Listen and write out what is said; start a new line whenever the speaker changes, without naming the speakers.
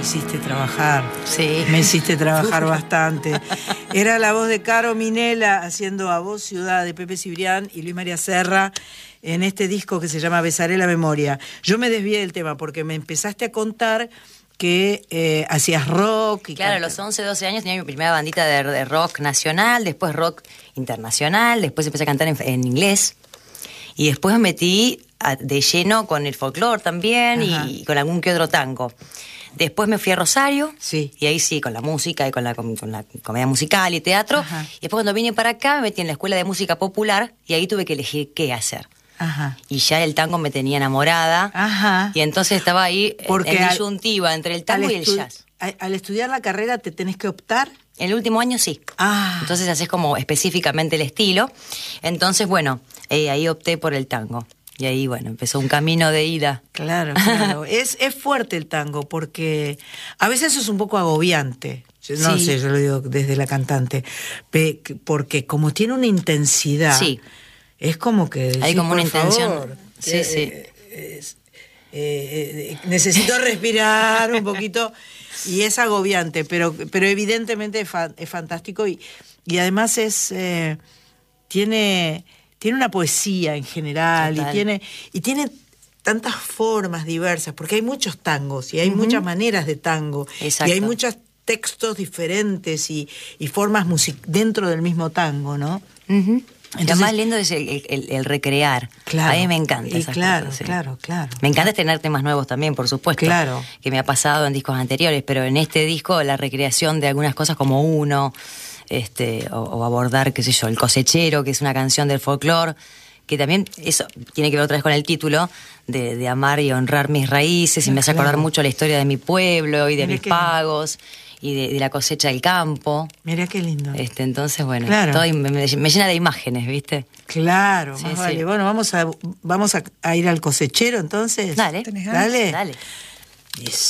hiciste trabajar.
Sí.
Me hiciste trabajar bastante. Era la voz de Caro Minela haciendo A Voz Ciudad de Pepe Cibrián y Luis María Serra en este disco que se llama Besaré la Memoria. Yo me desvié del tema porque me empezaste a contar que hacías rock. Y
claro, a los 11, 12 años tenía mi primera bandita de rock nacional, después rock internacional, después empecé a cantar en inglés y después me metí de lleno con el folclore también y con algún que otro tango. Después me fui a Rosario,
sí.
Y ahí sí, con la música y con la comedia musical y teatro.
Ajá.
Y después cuando vine para acá me metí en la Escuela de Música Popular y ahí tuve que elegir qué hacer.
Ajá.
Y ya el tango me tenía enamorada.
Ajá.
Y entonces estaba ahí en disyuntiva entre el tango y el jazz.
Al estudiar la carrera te tenés que optar.
En el último año sí. Entonces haces como específicamente el estilo. Entonces, bueno, ahí opté por el tango. Y ahí, bueno, empezó un camino de ida.
Claro, claro. Es fuerte el tango porque a veces es un poco agobiante. No sé, yo lo digo desde la cantante. Porque como tiene una intensidad,
sí.
Es como que...
Hay como una intención.
Favor,
sí, sí.
Necesito respirar un poquito y es agobiante, pero evidentemente es fantástico y además tiene una poesía en general.
Total.
y tiene tantas formas diversas, porque hay muchos tangos y hay muchas maneras de tango.
Exacto.
Y hay muchos textos diferentes y formas dentro del mismo tango, ¿no?
Entonces, lo más lindo es el recrear.
Claro,
a mí me encanta esas cosas, sí.
Claro.
Me encanta tener temas nuevos también, por supuesto.
Claro.
Que me ha pasado en discos anteriores, pero en este disco la recreación de algunas cosas como Uno, o abordar, qué sé yo, El Cosechero, que es una canción del folclore, que también eso tiene que ver otra vez con el título de amar y honrar mis raíces, y me hace acordar mucho la historia de mi pueblo y de mis pagos. Y de la cosecha del campo.
Mirá qué lindo.
Entonces, bueno,
claro.
todo me llena de imágenes, ¿viste?
Claro,
sí,
más
sí.
vale. Bueno, vamos a ir al cosechero entonces.
Dale.
¿Tenés ganas?
Dale.
Yes.